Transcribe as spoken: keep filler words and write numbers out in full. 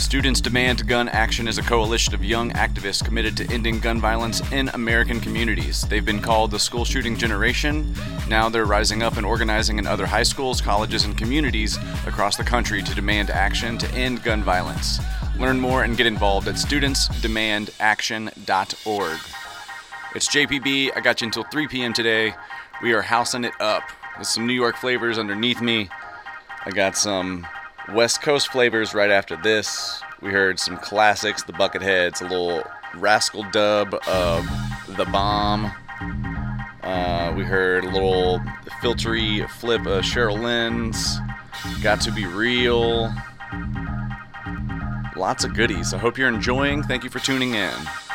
Students Demand Gun Action is a coalition of young activists committed to ending gun violence in American communities. They've been called the school shooting generation. Now they're rising up and organizing in other high schools, colleges, and communities across the country to demand action to end gun violence. Learn more and get involved at students demand action dot org. It's J P B. I got you until three p.m. today. We are housing it up with some New York flavors underneath me. I got some West Coast flavors right after this. We heard some classics, the Bucketheads, a little Rascal dub of The Bomb. Uh, we heard a little filtery flip of Cheryl Lynn's Got to Be Real. Lots of goodies. I hope you're enjoying. Thank you for tuning in.